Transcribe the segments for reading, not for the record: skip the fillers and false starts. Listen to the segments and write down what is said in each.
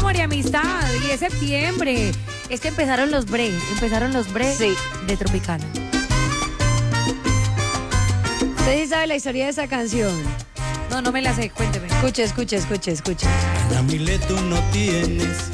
amor y amistad. Y es septiembre. Es que empezaron los bre Sí. de Tropicana. ¿Usted sí sabe la historia de esa canción? No me la sé, cuénteme. Escuche. Amuleto no tienes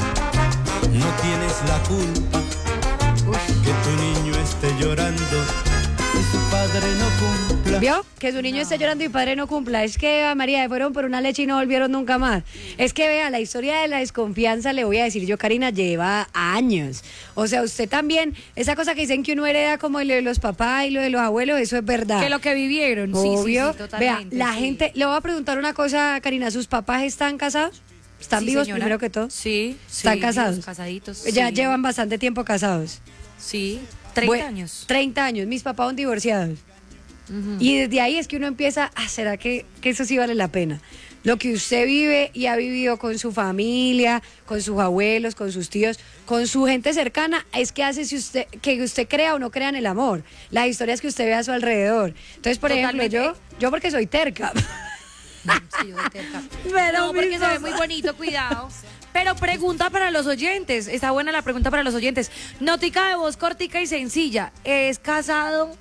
la culpa que tu niño esté llorando y su padre no cumpla. ¿Vio? Que su niño esté llorando y padre no cumpla. Es que, Eva María, fueron por una leche y no volvieron nunca más. Es que, vea, la historia de la desconfianza, le voy a decir yo, Karina, lleva años. O sea, usted también, esa cosa que dicen que uno hereda como lo de los papás y lo de los abuelos, eso es verdad. Que lo que vivieron. Obvio. Sí, totalmente. Vea, la sí. gente, le voy a preguntar una cosa, Karina, ¿sus papás están casados? ¿Están Sí, vivos señora. primero que todo? Sí. ¿Están sí, casados? vivos, casaditos. Ya sí. llevan bastante tiempo casados. Sí, 30 Bue- años. 30 años. Mis papás son divorciados. Y desde ahí es que uno empieza, ¿será que eso sí vale la pena? Lo que usted vive y ha vivido con su familia, con sus abuelos, con sus tíos, con su gente cercana, es que hace que usted crea o no crea en el amor. Las historias que usted ve a su alrededor. Entonces, por Totalmente. ejemplo, yo porque soy terca. Sí, yo soy terca. Pero No, porque mis se ve papás- muy bonito, cuidado. Pero pregunta para los oyentes. Está buena la pregunta para los oyentes. Notica de voz cortica y sencilla. ¿Es casado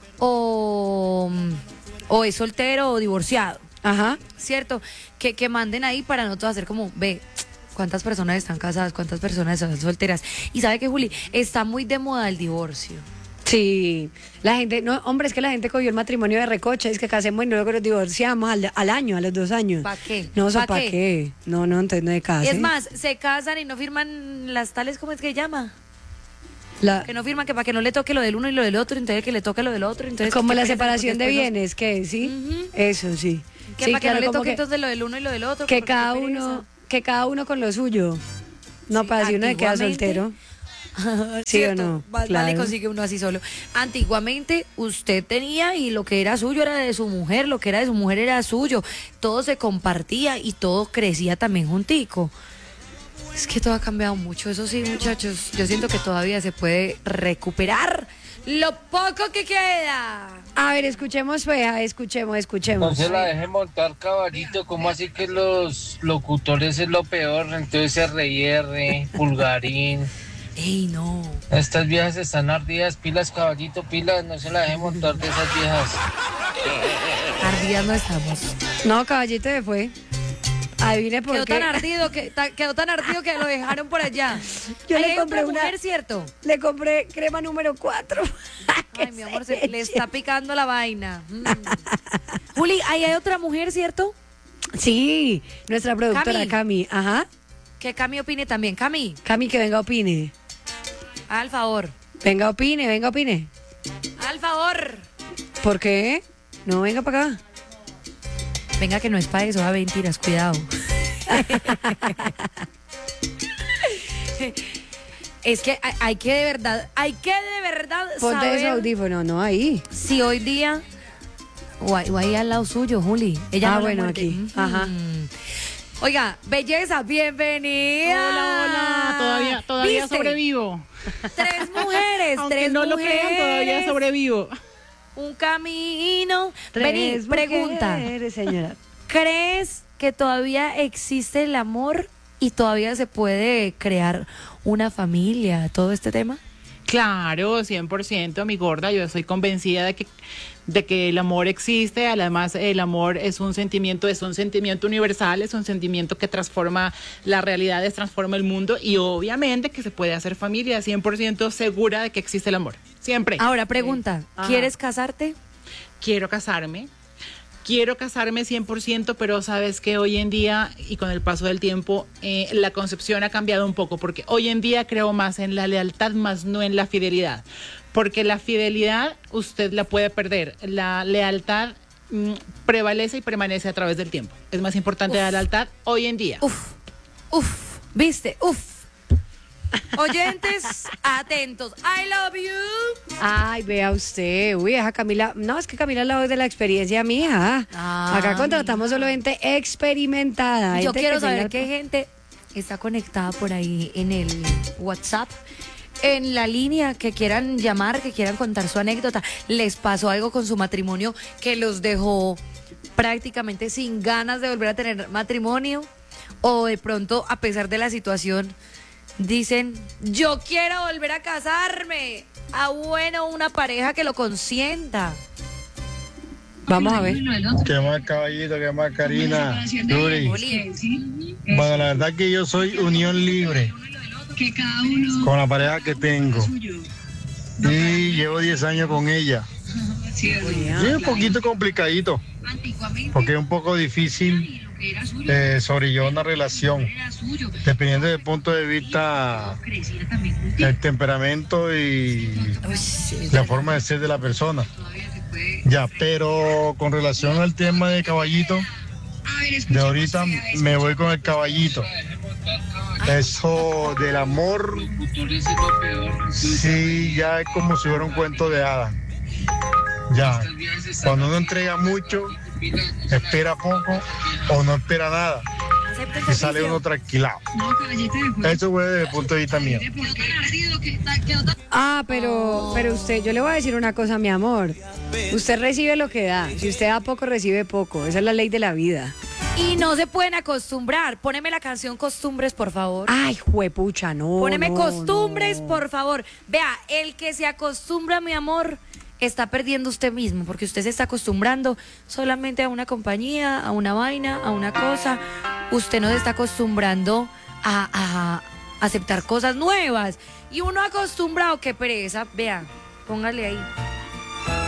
o es soltero o divorciado? Ajá. ¿Cierto? Que manden ahí para nosotros hacer como, ve, cuántas personas están casadas, cuántas personas están solteras. Y sabe que, Juli, está muy de moda el divorcio. Sí, la gente, no, hombre, es que la gente cogió el matrimonio de recocha, es que casemos y luego nos divorciamos al año, a los 2 años. ¿Pa' qué? No, ¿Pa' ¿para qué? qué? No, entonces no de casa. Es más, se casan y no firman las tales, ¿cómo es que llama? La, Que no firman, que para que no le toque lo del uno y lo del otro, entonces que le toque lo del otro. Entonces como qué la pereza, separación porque de después bienes, que sí, Ujú. eso sí. Que Sí, para que no claro, le como toque entonces lo del uno y lo del otro. que porque cada qué pereza. uno, que cada uno con lo suyo. No, Sí, para si uno se queda antiguamente- soltero. ¿Sí ¿Cierto? o no? Más Claro. vale consigue uno así solo. Antiguamente usted tenía y lo que era suyo era de su mujer, lo que era de su mujer era suyo. Todo se compartía y todo crecía también juntico. Es que todo ha cambiado mucho, eso sí, muchachos. Yo siento que todavía se puede recuperar lo poco que queda. A ver, escuchemos, Fea, escuchemos. No se la deje montar caballito, ¿cómo así que los locutores es lo peor? Entonces R&R, Pulgarín. Ey, no. Estas viejas están ardidas, pilas caballito, pilas, no se la deje montar de esas viejas. Ardidas no estamos. No, caballito se fue. Adivine por Quedó qué. quedó tan ardido que lo dejaron por allá. Yo Ahí le hay compré otra una- mujer, ¿cierto? Le compré crema número 4. Ay, mi amor, se le está picando la vaina. Juli, ahí hay otra mujer, ¿cierto? Sí, nuestra productora Cami. Ajá. Que Cami opine también. Cami, Cami, que venga, opine. al favor. Venga, opine. Al favor. ¿Por qué? No, venga para acá. Venga, que no es para eso, a mentiras, cuidado. Es que hay que de verdad Ponte saber ese audífono, no ahí. si hoy día o ahí al lado suyo, Juli. Ella no la bueno, muerde. aquí. Ajá. Oiga, belleza, bienvenida. Hola, todavía ¿Viste? sobrevivo. 3 mujeres, Aunque 3 no mujeres. lo crean, todavía sobrevivo. Un camino. Vení, Tres pregunta. mujeres, señora. ¿Crees que todavía existe el amor y todavía se puede crear una familia, todo este tema? Claro, 100%, mi gorda. Yo estoy convencida de que el amor existe. Además, el amor es un sentimiento universal, es un sentimiento que transforma las realidades, transforma el mundo y obviamente que se puede hacer familia. 100% segura de que existe el amor. Siempre. Ahora, pregunta, Ajá. ¿quieres casarte? Quiero casarme 100%, pero sabes que hoy en día y con el paso del tiempo la concepción ha cambiado un poco, porque hoy en día creo más en la lealtad, más no en la fidelidad, porque la fidelidad usted la puede perder, la lealtad prevalece y permanece a través del tiempo. Es más importante la lealtad hoy en día. ¿Viste? Oyentes, atentos. I love you. Ay, vea usted. Uy, esa Camila. No, es que Camila es la voz de la experiencia, mija. Ah, Acá contratamos solo gente experimentada. Yo gente quiero que saber tenga- qué gente está conectada por ahí en el WhatsApp, en la línea, que quieran llamar, que quieran contar su anécdota. ¿Les pasó algo con su matrimonio que los dejó prácticamente sin ganas de volver a tener matrimonio? O de pronto, a pesar de la situación, dicen, yo quiero volver a casarme. Ah, bueno, una pareja que lo consienta. Vamos a ver. ¿Qué más, caballito? ¿Qué más, Karina? Yuri. Bueno, la verdad que yo soy unión libre con la pareja que tengo. Y llevo 10 años con ella. Y es un poquito complicadito, porque es un poco difícil sobrellevar una relación, dependiendo del punto de vista, el temperamento y la forma de ser de la persona. Ya, pero con relación al tema de caballito, de ahorita me voy con el caballito. Eso del amor, sí, ya es como si fuera un cuento de hadas. Ya, cuando uno entrega mucho, espera poco o no espera nada y sale uno tranquilado. Eso fue desde el punto de vista mío. Ah, pero usted, yo le voy a decir una cosa, mi amor. Usted recibe lo que da. Si usted da poco, recibe poco. Esa es la ley de la vida. Y no se pueden acostumbrar. Póneme la canción Costumbres, por favor. Ay, juepucha, no. Póneme no, Costumbres, no. por favor. Vea, el que se acostumbra, mi amor, está perdiendo usted mismo, porque usted se está acostumbrando solamente a una compañía, a una vaina, a una cosa. Usted no se está acostumbrando a aceptar cosas nuevas. Y uno acostumbrado, qué pereza. Vea, póngale ahí.